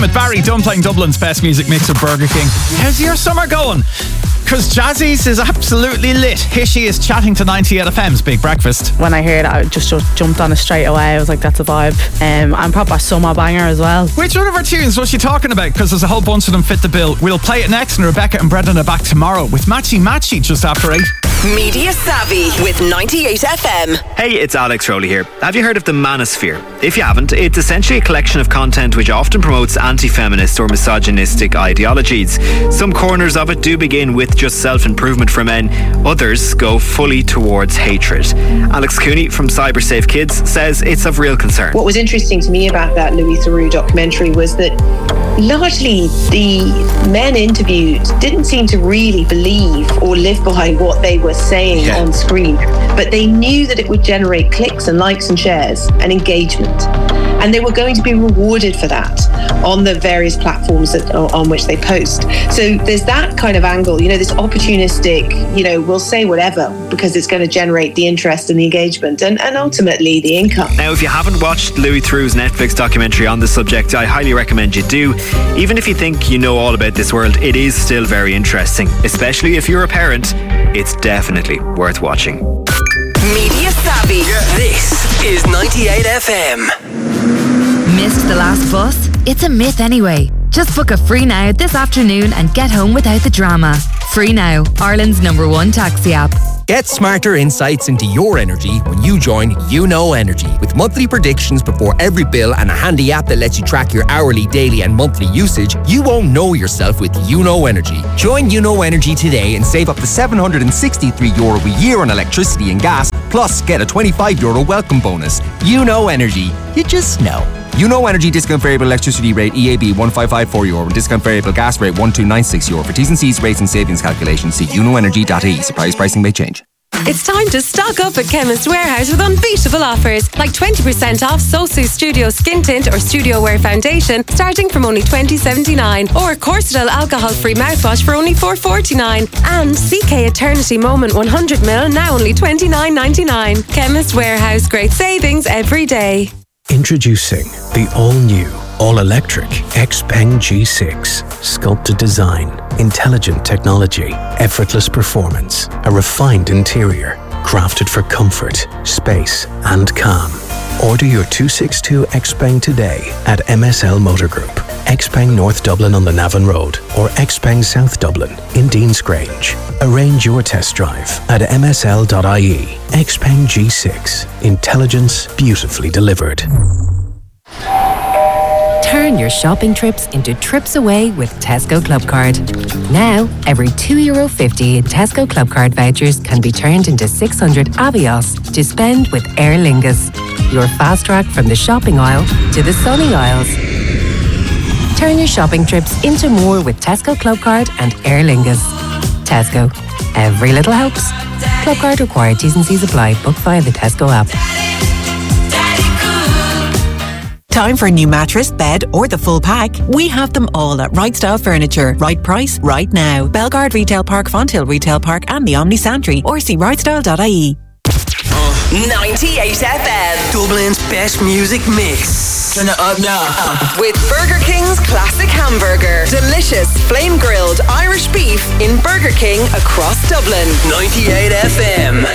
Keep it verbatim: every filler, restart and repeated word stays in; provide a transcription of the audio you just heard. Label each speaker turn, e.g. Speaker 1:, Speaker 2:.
Speaker 1: with Barry Dunn playing Dublin's best music mix of Burger King. How's your summer going? Because Jazzy's is absolutely lit. Here she is chatting to ninety-eight F M's Big Breakfast.
Speaker 2: When I heard it, I just, just jumped on it straight away. I was like, that's a vibe. Um, and proper summer banger as well.
Speaker 1: Which one of her tunes was she talking about? Because there's a whole bunch of them fit the bill. We'll play it next, and Rebecca and Brendan are back tomorrow with Matchy Matchy just after eight.
Speaker 3: Media Savvy with ninety-eight F M.
Speaker 4: Hey, it's Alex Rowley here. Have you heard of the Manosphere? If you haven't, it's essentially a collection of content which often promotes anti-feminist or misogynistic ideologies. Some corners of it do begin with just self-improvement for men. Others go fully towards hatred. Alex Cooney from CyberSafe Kids says it's of real concern.
Speaker 5: What was interesting to me about that Louis Theroux documentary was that largely the men interviewed didn't seem to really believe or live by what they were saying yeah. on screen, but they knew that it would generate clicks and likes and shares and engagement, and they were going to be rewarded for that on the various platforms that, on which they post. So there's that kind of angle, you know, this opportunistic, you know, we'll say whatever because it's going to generate the interest and the engagement and, and ultimately the income.
Speaker 4: Now, if you haven't watched Louis Theroux's Netflix documentary on the subject, I highly recommend you do. Even if you think you know all about this world, it is still very interesting, especially if you're a parent. It's definitely worth watching.
Speaker 3: Media Savvy. Yeah. This is ninety-eight F M.
Speaker 6: Missed the last bus? It's a myth anyway. Just book a Free Now this afternoon and get home without the drama. Free Now, Ireland's number one taxi app.
Speaker 7: Get smarter insights into your energy when you join YouKnow Energy. With monthly predictions before every bill and a handy app that lets you track your hourly, daily and monthly usage, you won't know yourself with YouKnow Energy. Join YouKnow Energy today and save up to seven hundred sixty-three euro a year on electricity and gas, plus get a twenty-five euro welcome bonus. YouKnow Energy. You just know. YouKnow Energy discount variable electricity rate E A B one five five four euro and discount variable gas rate one two nine six euro. For T's and C's, rates and savings calculations, see you know energy dot I E. Surprise pricing may change.
Speaker 8: It's time to stock up at Chemist Warehouse with unbeatable offers like twenty percent off Sosu Studio Skin Tint or Studio Wear Foundation starting from only twenty seventy-nine, or Corsidol alcohol-free mouthwash for only four forty-nine, and C K Eternity Moment one hundred milliliters now only twenty-nine ninety-nine. Chemist Warehouse, great savings every day.
Speaker 9: Introducing the all-new, all-electric Xpeng G six. Sculpted design, intelligent technology, effortless performance, a refined interior, crafted for comfort, space and calm. Order your two sixty-two Xpeng today at M S L Motor Group, Xpeng North Dublin on the Navan Road, or Xpeng South Dublin in Deansgrange. Arrange your test drive at M S L dot I E. Xpeng G six. Intelligence beautifully delivered.
Speaker 10: Turn your shopping trips into trips away with Tesco Clubcard. Now, every two euro fifty in Tesco Clubcard vouchers can be turned into six hundred Avios to spend with Aer Lingus. Your fast track from the shopping aisle to the sunny aisles. Turn your shopping trips into more with Tesco Clubcard and Aer Lingus. Tesco. Every little helps. Clubcard required. T's and C's apply. Book via the Tesco app.
Speaker 11: Time for a new mattress, bed or the full pack? We have them all at Right Style Furniture. Right price, right now. Belgard Retail Park, Fonthill Retail Park and the Omni Santry, or see right style dot I E.
Speaker 3: ninety-eight F M.
Speaker 12: Dublin's best music mix. Turn it up now.
Speaker 3: With Burger King's classic hamburger. Delicious flame grilled Irish beef in Burger King across Dublin.
Speaker 12: ninety-eight F M.